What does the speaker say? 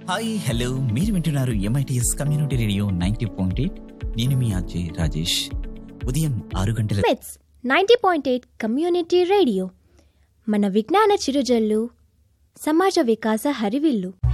Hi hello, మీరు వింటున్నారు MITS community radio 90.8. నేను మీ అజయ్ రాజేష్. ఉదయం 6 గంటల మెట్స్ 90.8 కమ్యూనిటీ రేడియో, మన విజ్ఞాన చిరుజల్లు, సమాజ వికాస హరివిల్లు.